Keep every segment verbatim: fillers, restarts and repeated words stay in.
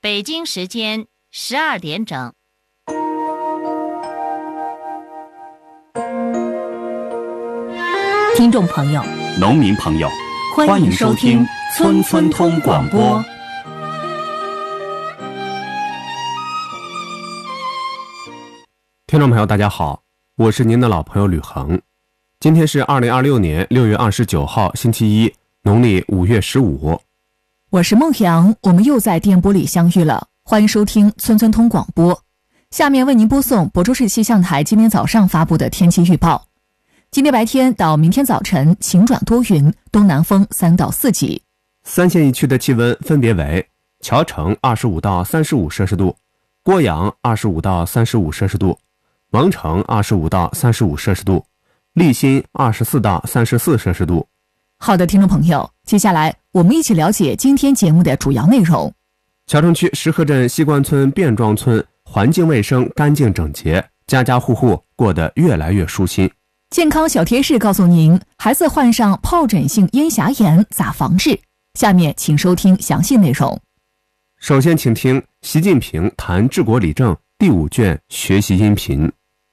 北京时间十二点整。听众朋友、 农民朋友， 欢迎收听村村通广播。 听众朋友大家好，我是您的老朋友吕恒。今天是二零二六年六月二十九号星期一，农历五月十五。 我是孟阳，我们又在电波里相遇了，欢迎收听村村通广播。下面为您播送亳州市气象台今天早上发布的天气预报。今天白天到明天早晨晴转多云，东南风三到四级。 三县一区的气温分别为谯城二十五到三十五摄氏度，郭阳二十五到三十五摄氏度，蒙城二十五到三十五摄氏度，利辛二十四到三十四摄氏度。 好的，听众朋友，接下来我们一起了解今天节目的主要内容。 谯城区石河镇西关村卞庄村环境卫生干净整洁，家家户户过得越来越舒心。 健康小贴士告诉您，孩子患上疱疹性咽峡炎咋防治？下面请收听详细内容。 首先请听习近平谈治国理政第五卷学习音频。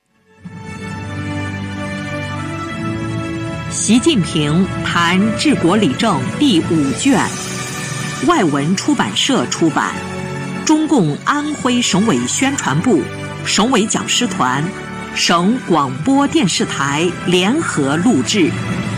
习近平谈治国理政第五卷，外文出版社出版，中共安徽省委宣传部、省委讲师团、省广播电视台联合录制。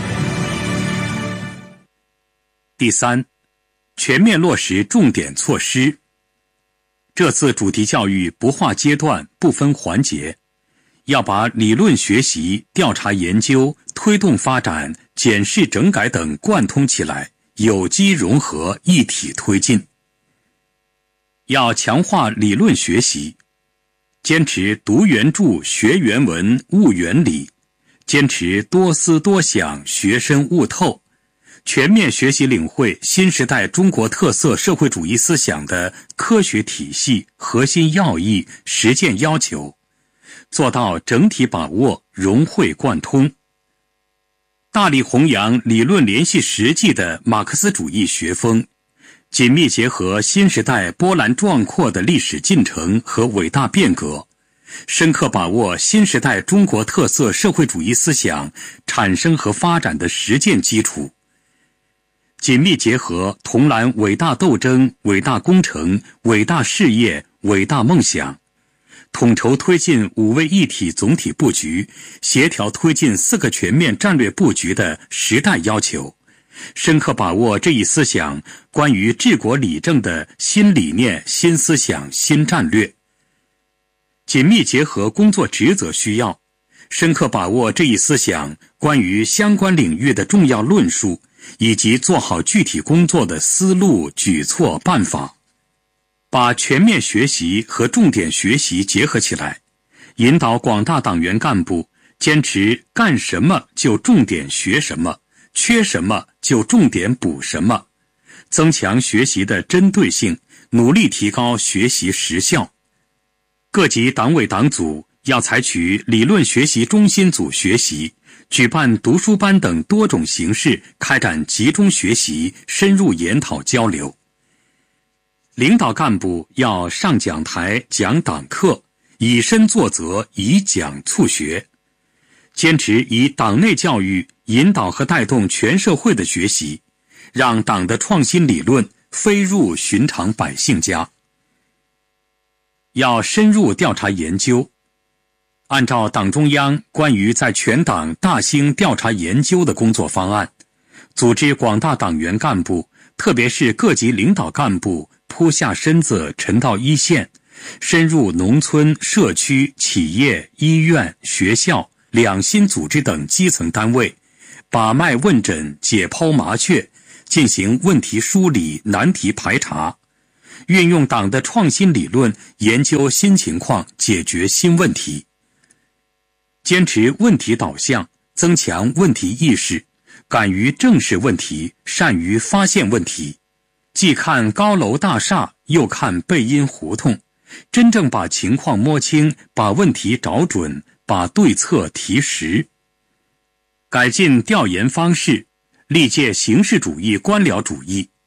第三，全面落实重点措施。这次主题教育不划阶段、不分环节，要把理论学习、调查研究、推动发展、检视整改等贯通起来，有机融合，一体推进。要强化理论学习，坚持读原著、学原文、悟原理，坚持多思多想、学深悟透，全面学习领会新时代中国特色社会主义思想的科学体系、核心要义、实践要求，做到整体把握、融会贯通。大力弘扬理论联系实际的马克思主义学风，紧密结合新时代波澜壮阔的历史进程和伟大变革，深刻把握新时代中国特色社会主义思想产生和发展的实践基础，紧密结合同揽伟大斗争、伟大工程、伟大事业、伟大梦想，统筹推进五位一体总体布局，协调推进四个全面战略布局的时代要求，深刻把握这一思想关于治国理政的新理念、新思想、新战略，紧密结合工作职责需要，深刻把握这一思想关于相关领域的重要论述，以及做好具体工作的思路、举措、办法。把全面学习和重点学习结合起来，引导广大党员干部坚持干什么就重点学什么，缺什么就重点补什么，增强学习的针对性，努力提高学习实效。各级党委党组要采取理论学习中心组学习，举办读书班等多种形式开展集中学习、深入研讨交流。领导干部要上讲台讲党课，以身作则，以讲促学，坚持以党内教育引导和带动全社会的学习，让党的创新理论飞入寻常百姓家。要深入调查研究，按照党中央关于在全党大兴调查研究的工作方案，组织广大党员干部，特别是各级领导干部扑下身子沉到一线，深入农村、社区、企业、医院、学校、两新组织等基层单位，把脉问诊、解剖麻雀，进行问题梳理、难题排查，运用党的创新理论研究新情况，解决新问题。坚持问题导向，增强问题意识，敢于正视问题，善于发现问题，既看高楼大厦，又看背阴胡同，真正把情况摸清，把问题找准，把对策提实。改进调研方式，历届形式主义官僚主义，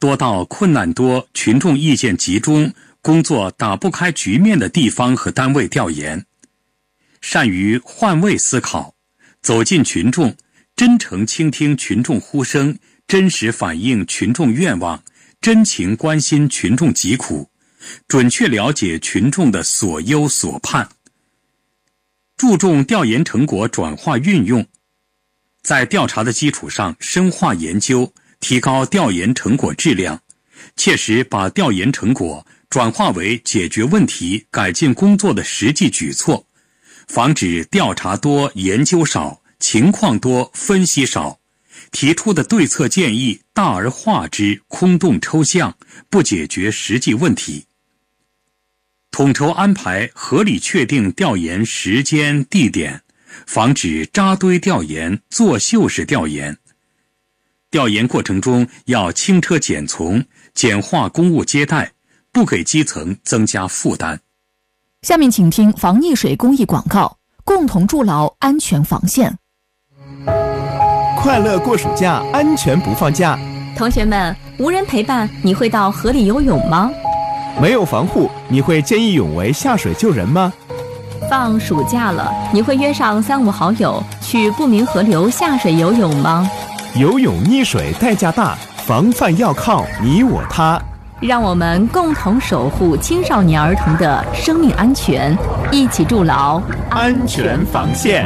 多到困难多、群众意见集中、工作打不开局面的地方和单位调研，善于换位思考，走进群众，真诚倾听群众呼声，真实反映群众愿望，真情关心群众疾苦，准确了解群众的所忧所盼。注重调研成果转化运用，在调查的基础上深化研究，提高调研成果质量，切实把调研成果转化为解决问题、改进工作的实际举措，防止调查多、研究少，情况多、分析少，提出的对策建议大而化之，空洞抽象，不解决实际问题。统筹安排，合理确定调研时间、地点，防止扎堆调研、作秀式调研。调研过程中要轻车简从，简化公务接待，不给基层增加负担。 下面请听防溺水公益广告，共同筑牢安全防线。 快乐过暑假，安全不放假。 同学们，无人陪伴，你会到河里游泳吗？ 没有防护，你会见义勇为下水救人吗？ 放暑假了，你会约上三五好友去不明河流下水游泳吗？ 游泳溺水代价大，防范要靠你我他。 让我们共同守护青少年儿童的生命安全，一起筑牢安全防线。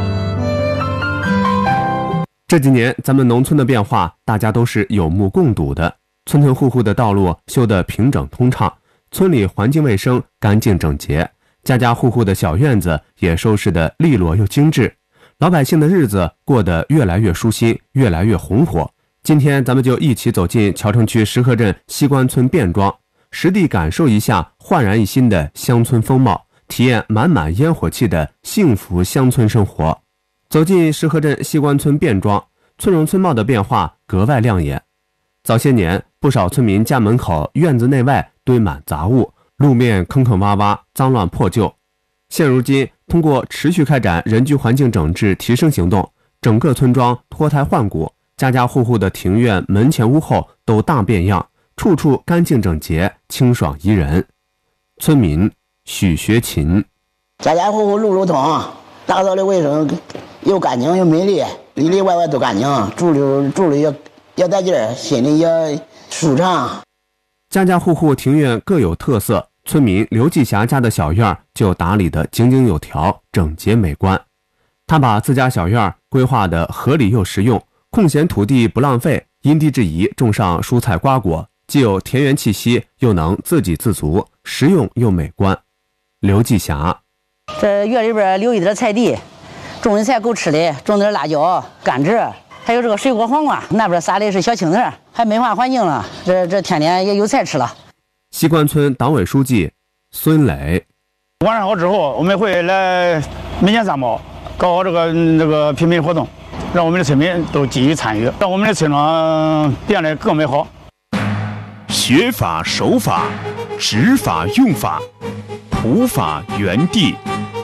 这几年咱们农村的变化，大家都是有目共睹的。村村户户的道路修得平整通畅，村里环境卫生干净整洁，家家户户的小院子也收拾得利落又精致，老百姓的日子过得越来越舒心，越来越红火。今天咱们就一起走进谯城区石河镇西关村卞庄，实地感受一下焕然一新的乡村风貌，体验满满烟火气的幸福乡村生活。走进石河镇西关村卞庄，村容村貌的变化格外亮眼。早些年，不少村民家门口、院子内外堆满杂物，路面坑坑洼洼，脏乱破旧。现如今，通过持续开展人居环境整治提升行动，整个村庄脱胎换骨，家家户户的庭院、门前屋后都大变样，处处干净整洁，清爽宜人。村民许学勤： 家家户户路路通，打扫的卫生又干净又美丽，里里外外都干净，住的住的也也带劲儿，心里也舒畅。 家家户户庭院各有特色，村民刘继霞家的小院就打理得井井有条，整洁美观。他把自家小院规划得合理又实用，空闲土地不浪费，因地制宜种上蔬菜瓜果，既有田园气息，又能自给自足，实用又美观。刘继霞： 这院里边留一点菜地，种的菜够吃的，种点辣椒、甘蔗，还有这个水果黄瓜，那边撒的是小青菜，还美化环境了，这这天天也有菜吃了。 西关村党委书记孙磊： 完善好之后，我们会来每年三包，搞好这个这个评比活动，让我们的村民都积极参与，让我们的村庄变得更美好。 学法守法，执法用法，普法原地。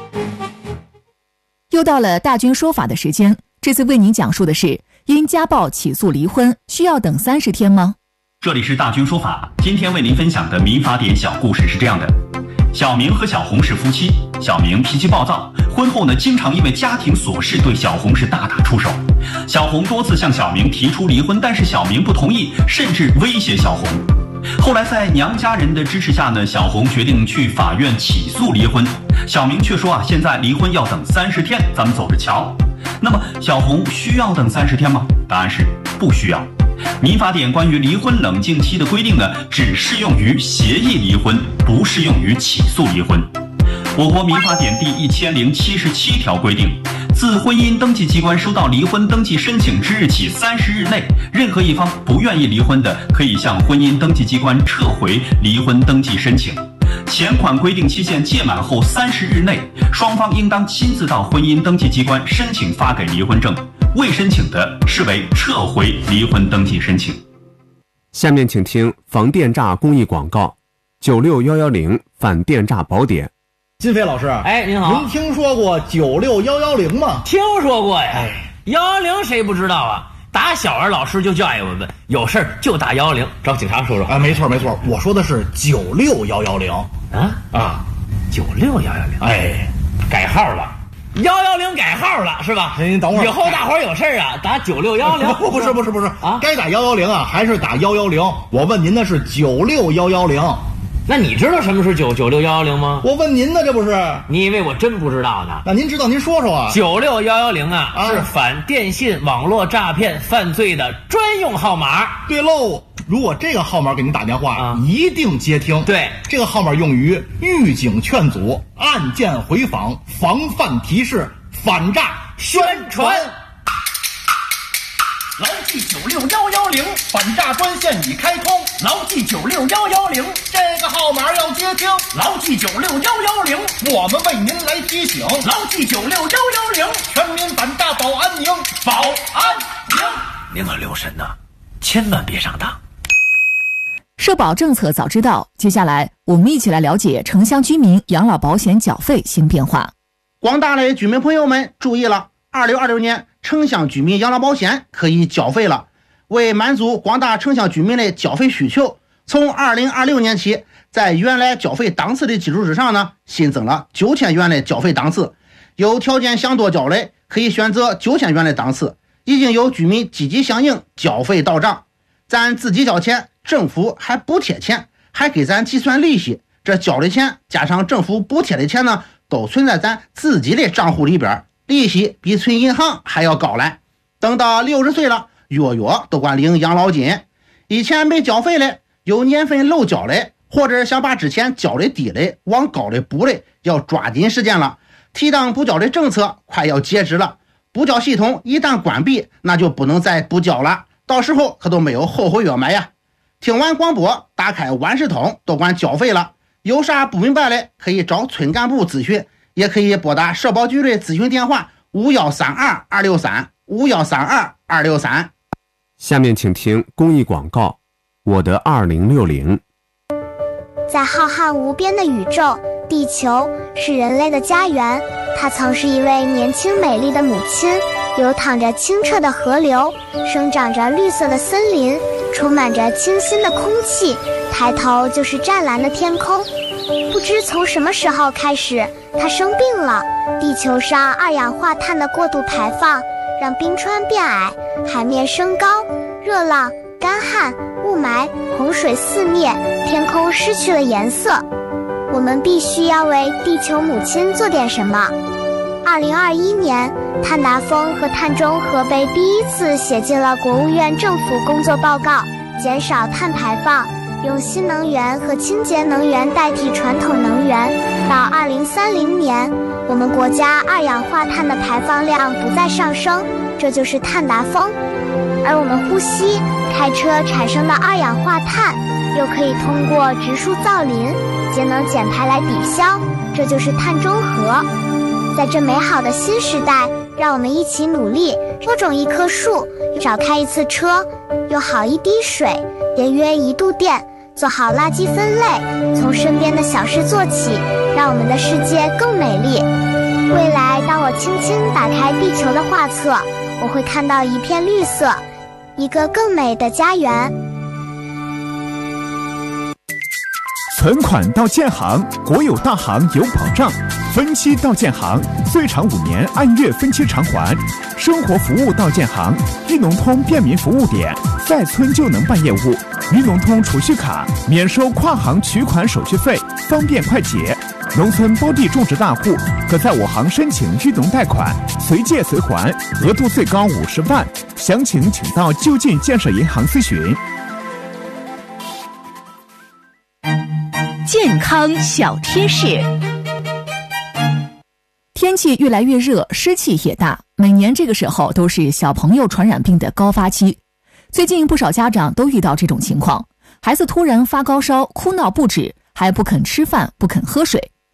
又到了大军说法的时间，这次为您讲述的是：因家暴起诉离婚，需要等三十天吗？ 这里是大军说法，今天为您分享的民法典小故事是这样的：小明和小红是夫妻，小明脾气暴躁，婚后呢经常因为家庭琐事对小红是大打出手。小红多次向小明提出离婚，但是小明不同意，甚至威胁小红。后来在娘家人的支持下呢，小红决定去法院起诉离婚。小明却说啊，现在离婚要等三十天，咱们走着瞧。那么小红需要等三十天吗？答案是不需要。民法典关于离婚冷静期的规定呢，只适用于协议离婚，不适用于起诉离婚。我国民法典第一千零七十七条规定，自婚姻登记机关收到离婚登记申请之日起三十日内，任何一方不愿意离婚的，可以向婚姻登记机关撤回离婚登记申请。前款规定期限届满后三十日内，双方应当亲自到婚姻登记机关申请发给离婚证，未申请的视为撤回离婚登记申请。 下面请听防电诈公益广告：九六一一零反电诈宝典。 金飞老师， 哎，您好， 您听说过九六一一零吗？ 听说过呀，幺幺零谁不知道啊？ 打小啊，老师就教育我们，有事儿就打幺幺零，找警察叔叔。 啊，没错没错，我说的是九六幺幺零啊啊， 九六幺幺零， 哎， 改号了。幺幺零改号了是吧？ 您等会儿， 以后大伙儿有事儿啊，打九六幺幺零。 不是不是不是啊， 该打幺幺零啊，还是打幺幺零？我问您的是九六幺幺零。 那你知道什么是九九六幺幺零吗？ 我问您的，这不是？ 你以为我真不知道呢？ 那您知道您说说啊。 九六幺幺零啊， 啊是反电信网络诈骗犯罪的专用号码。 对喽，如果这个号码给您打电话， 啊、 一定接听。 对， 这个号码用于预警劝阻、案件回访、防范提示、反诈宣传。牢记九六幺幺零，反诈专线已开通。牢记九六幺幺零，这个号码要接听。牢记九六幺幺零，我们为您来提醒。牢记九六幺幺零，全民反诈保安宁，保安宁。 您可留神呐、啊，千万别上当。 社保政策早知道，接下来我们一起来了解城乡居民养老保险缴费新变化。 广大的居民朋友们注意了，二零二六年城乡居民养老保险可以缴费了。为满足广大城乡居民的缴费需求，从二零二六年起，在原来缴费档次的基础之上呢，新增了九千元的缴费档次。有条件想多缴的，可以选择九千元的档次。已经有居民积极响应，缴费到账。咱自己交钱，政府还补贴钱，还给咱计算利息。这交的钱加上政府补贴的钱呢，都存在咱自己的账户里边，利息比存银行还要高来。等到六十岁了，月月都管领养老金。以前没缴费的，有年份漏缴的，或者想把之前缴的低的往高的补的，要抓紧时间了。提档补缴的政策快要截止了，补缴系统一旦关闭，那就不能再补缴了，到时候可都没有后悔药买呀。听完广播，打开万事通，都管缴费了。有啥不明白的，可以找村干部咨询，也可以拨打社保局的咨询电话五幺三二二六三五幺三二二六三。 下面请听公益广告。我的二零六零。 在浩瀚无边的宇宙，地球是人类的家园。它曾是一位年轻美丽的母亲，流淌着清澈的河流，生长着绿色的森林，充满着清新的空气，抬头就是湛蓝的天空。不知从什么时候开始，它生病了。地球上二氧化碳的过度排放，让冰川变矮，海面升高，热浪、干旱、雾霾、洪水肆虐，天空失去了颜色。我们必须要为地球母亲做点什么。二零二一年，碳达峰和碳中和被第一次写进了国务院政府工作报告，减少碳排放，用新能源和清洁能源代替传统能源。到二零三零年，我们国家二氧化碳的排放量不再上升，这就是碳达峰。而我们呼吸、开车产生的二氧化碳，又可以通过植树造林、节能减排来抵消，这就是碳中和。在这美好的新时代，让我们一起努力，多种一棵树，少开一次车，用好一滴水，节约一度电，做好垃圾分类，从身边的小事做起，让我们的世界更美丽。未来，当我轻轻打开地球的画册，我会看到一片绿色，一个更美的家园。 存款到建行，国有大行有保障；分期到建行，最长五年按月分期偿还；生活服务到建行，裕农通便民服务点，在村就能办业务。裕农通储蓄卡免收跨行取款手续费，方便快捷。农村包地种植大户可在我行申请裕农贷款，随借随还，额度最高五十万。详情请到就近建设银行咨询。 健康小贴士。 天气越来越热，湿气也大，每年这个时候都是小朋友传染病的高发期。最近不少家长都遇到这种情况，孩子突然发高烧，哭闹不止，还不肯吃饭，不肯喝水。